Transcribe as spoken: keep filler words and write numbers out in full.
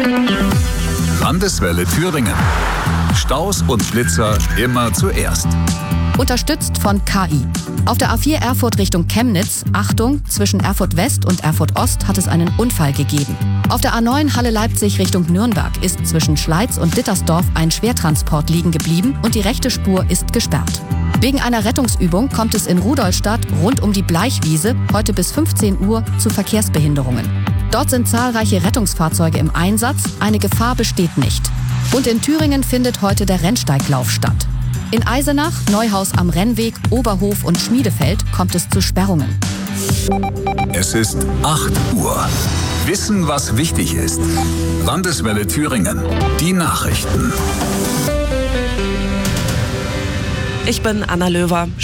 Landeswelle Thüringen. Staus und Schlitzer immer zuerst. Unterstützt von K I. Auf der A vier Erfurt Richtung Chemnitz, Achtung, zwischen Erfurt West und Erfurt Ost hat es einen Unfall gegeben. Auf der A neun Halle Leipzig Richtung Nürnberg ist zwischen Schleiz und Dittersdorf ein Schwertransport liegen geblieben und die rechte Spur ist gesperrt. Wegen einer Rettungsübung kommt es in Rudolstadt rund um die Bleichwiese heute bis fünfzehn Uhr zu Verkehrsbehinderungen. Dort sind zahlreiche Rettungsfahrzeuge im Einsatz, eine Gefahr besteht nicht. Und in Thüringen findet heute der Rennsteiglauf statt. In Eisenach, Neuhaus am Rennweg, Oberhof und Schmiedefeld kommt es zu Sperrungen. Es ist acht Uhr. Wissen, was wichtig ist. Landeswelle Thüringen. Die Nachrichten. Ich bin Anna Löwer.